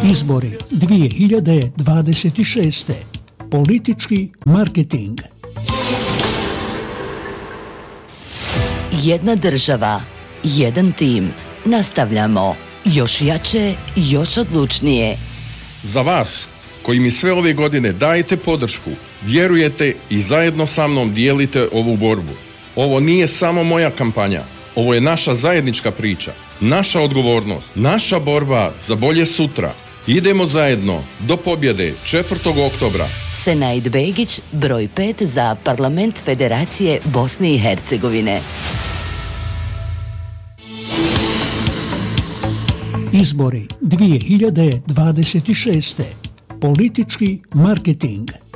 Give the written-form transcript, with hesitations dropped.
Izbori 2026. Politički marketing. Jedna država, jedan tim. Nastavljamo. Još jače, još odlučnije. Za vas, koji mi sve ove godine dajete podršku, vjerujete i zajedno sa mnom dijelite ovu borbu. Ovo nije samo moja kampanja. Ovo je naša zajednička priča, naša odgovornost, naša borba za bolje sutra. Idemo zajedno do pobjede 4. oktobra. Senaid Begić, broj 5 za Parlament Federacije Bosne i Hercegovine. Izbori 2026. Politički marketing.